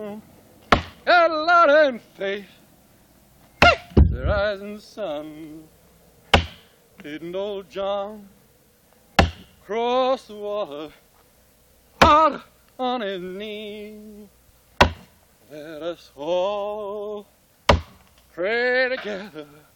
Got a lot in faith. The rising sun. Didn't old John cross the water hard on his knee? Let us all pray together.